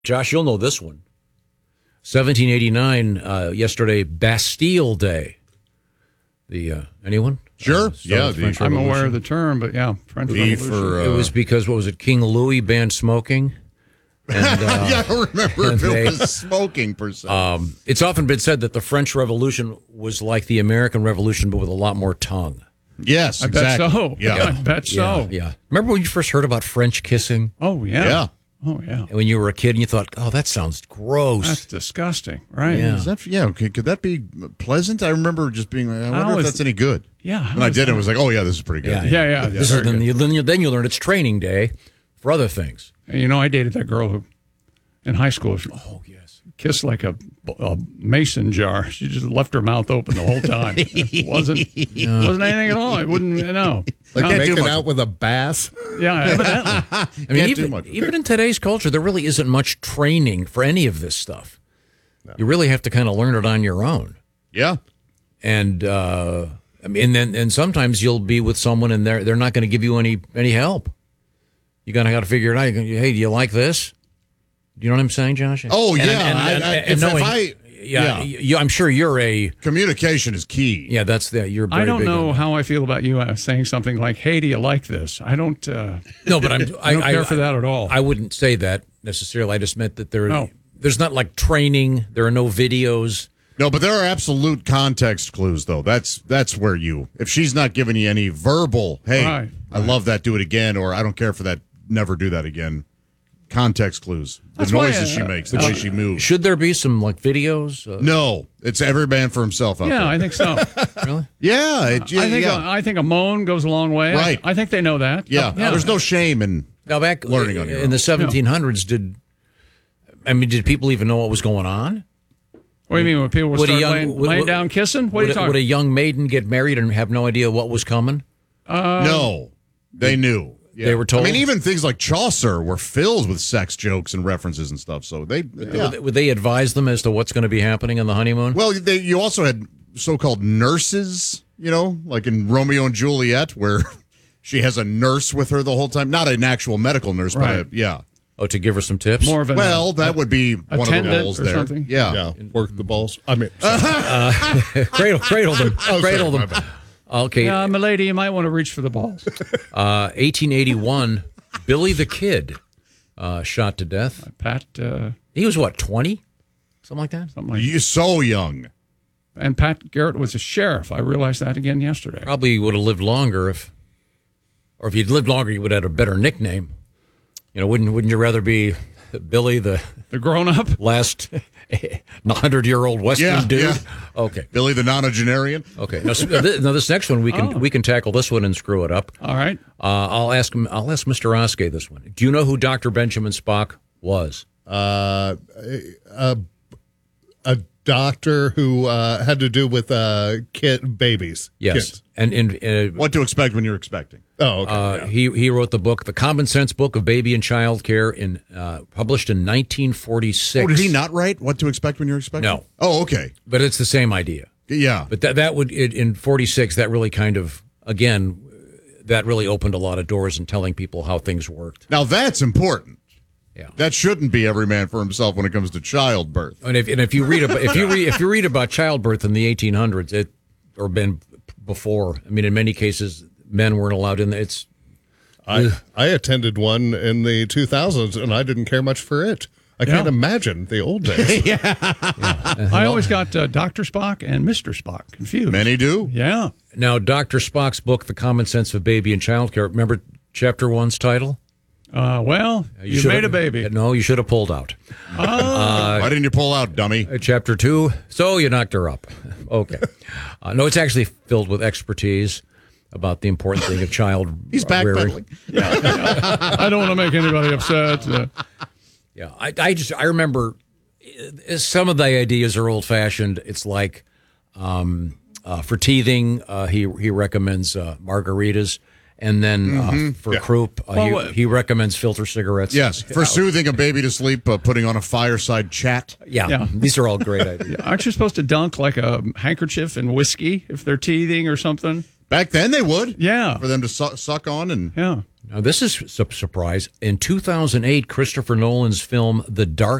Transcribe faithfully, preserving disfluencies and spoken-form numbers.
Josh, you'll know this one. seventeen eighty-nine, uh, yesterday, Bastille Day. The uh, anyone? Sure. Uh, yeah, the the, I'm aware of the term, but yeah, French B Revolution. for, uh, It was because, what was it, King Louis banned smoking? And, uh, yeah, I don't remember if they- it was smoking per se. um, it's often been said that the French Revolution was like the American Revolution, but with a lot more tongue. yes, I exactly. bet so. Yeah. I bet so. Yeah, yeah. Remember when you first heard about French kissing? Oh, yeah. Yeah. Oh, yeah. And when you were a kid and you thought, oh, that sounds gross. That's disgusting, right? Yeah. Is that, yeah, okay, could that be pleasant? I remember just being like, I wonder How if is- that's any good. Yeah, how And I is did, that? it was like, oh, yeah, this is pretty good. Yeah, yeah. This is, very then, good. you, then, you, then you learn it's training day for other things. And you know, I dated that girl who, in high school, she Oh, yes. kissed like a, a mason jar. She just left her mouth open the whole time. It wasn't wasn't anything at all. I wouldn't know. Like No, making out with a bass. yeah, evidently. I mean, Can't do even, much with even in today's culture, there really isn't much training for any of this stuff. You really have to kind of learn it on your own. Yeah. And uh, I mean, and then and sometimes you'll be with someone and they're they're not going to give you any any help. You gotta got to figure it out. You can, hey, do you like this? Do you know what I'm saying, Josh? Oh, And- yeah. and- I- and- I- and if- if knowing- I- yeah, yeah. You, I'm sure you're a Communication is key. yeah. That's the you're. Very I don't big know on how I feel about you uh, saying something like, "Hey, do you like this?" I don't. Uh, that. No, but I'm. I don't I, care for that at all. I wouldn't say that necessarily. I just meant that there. No. There's not like training. There are no videos. No, but there are absolute context clues, though. That's that's where you, if she's not giving you any verbal, hey, Right, I love that, do it again, or I don't care for that, never do that again. Context clues. The That's why, noises uh, she makes, the way she moves. Should there be some like videos? Uh, No, it's every man for himself out yeah, there. I think so. Really? yeah, it, yeah, I think yeah. a, I think a moan goes a long way. Right. I, I think they know that. yeah. yeah. There's no shame in Now back learning on your in own. the seventeen hundreds, did I mean did people even know what was going on? What do you mean when people were Would a start young- laying, would- laying would- down kissing? What are Would, you a, talking? would a young maiden get married and have no idea what was coming? no, they knew. Yeah. They were told? I mean, even things like Chaucer were filled with sex jokes and references and stuff. So they, yeah. Would, would they advise them as to what's going to be happening on the honeymoon? Well, they, you also had so-called nurses, you know, like in Romeo and Juliet, where she has a nurse with her the whole time. Not an actual medical nurse, Right. but a, yeah. Oh, to give her some tips? More of a Well, that would be one of the attendant roles or there. something? Yeah. Yeah, work the balls. I mean, cradle, cradle them. cradle them. Okay, Yeah, my lady, you might want to reach for the balls. uh, eighteen eighty-one, Billy the Kid uh, shot to death. Pat, uh, He was, what, twenty? Something like that? something like You're so young. And Pat Garrett was a sheriff. I realized that again yesterday. Probably would have lived longer if, or if you'd lived longer, you would have had a better nickname. You know, wouldn't wouldn't you rather be Billy the The grown-up? last hundred-year-old Western Yeah, dude? yeah. Okay. Billy the nonagenarian. Okay. Now, so th- now this next one we can Oh. we can tackle this one and screw it up. All right. Uh, I'll ask him. I'll ask Mister Oskey this one. Do you know who Doctor Benjamin Spock was? uh, a, a doctor who uh, had to do with uh, kid babies. Yes. Kids. And in uh, What to expect when you're expecting. Oh, okay. uh, yeah. he he wrote the book, The Common Sense Book of Baby and Child Care, in uh, published in nineteen forty-six. Oh, did he not write What to Expect When You're Expecting? No. Oh, okay. But it's the same idea. Yeah. But that that would it, in forty-six that really kind of again that really opened a lot of doors in telling people how things worked. Now that's important. Yeah. That shouldn't be every man for himself when it comes to childbirth. And if and if you read about if you read if you read about childbirth in the eighteen hundreds, it or been before. I mean, in many cases, men weren't allowed in. The, it's I, I attended one in the two thousands, and I didn't care much for it. I can't Yeah. imagine the old days. I always got uh, Doctor Spock and Mister Spock confused. Many do. Yeah. now Doctor Spock's book, The Common Sense of Baby and Child Care. Remember chapter one's title? Uh, well, you, should made have- a baby. No, you should have pulled out. Why didn't you pull out, dummy? Uh, chapter two. So you knocked her up. Okay. Uh, no, it's actually filled with expertise about the important thing of child He's uh, rearing. backpedaling. I don't want to make anybody upset. Uh, Yeah, I, I just I remember uh, some of the ideas are old fashioned. It's like um, uh, for teething, uh, he he recommends uh, margaritas, and then uh, for croup, uh, Well, what- he, he recommends filter cigarettes. Yes, for soothing a baby to sleep, uh, putting on a fireside chat. yeah, Yeah. these are all great ideas. aren't you supposed to dunk like a handkerchief in whiskey if they're teething or something? Back then they would. Yeah. For them to su- suck on and Yeah. Now, this is a surprise. In two thousand eight, Christopher Nolan's film The Dark